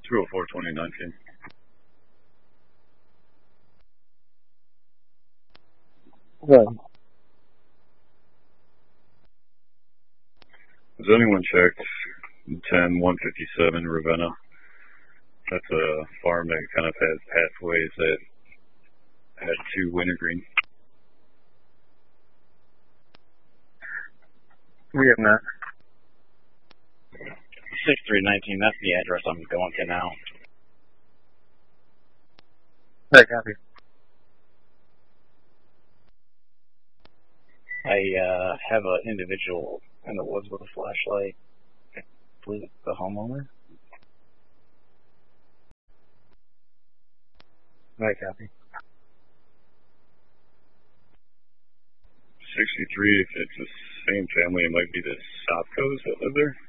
204-2019. Good. Has anyone checked 10-157 Ravenna? That's a farm that kind of has pathways that had 2 wintergreen. We have not. 6319, that's the address I'm going to now. Right, copy. I have an individual in the woods with a flashlight. I believe it's the homeowner. Right, copy. 63, if it's the same family, it might be the Sopkos that live there.